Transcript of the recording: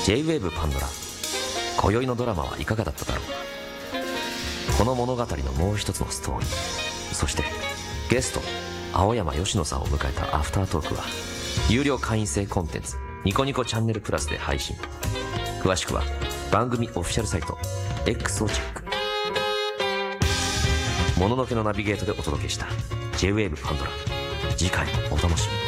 J-WAVE パンドラ、今宵のドラマはいかがだっただろう。この物語のもう一つのストーリー、そしてゲスト青山佳乃さんを迎えたアフタートークは有料会員制コンテンツニコニコチャンネルプラスで配信。詳しくは番組オフィシャルサイト X をチェック。もののけのナビゲートでお届けした J-WAVE パンドラ、次回もお楽しみに。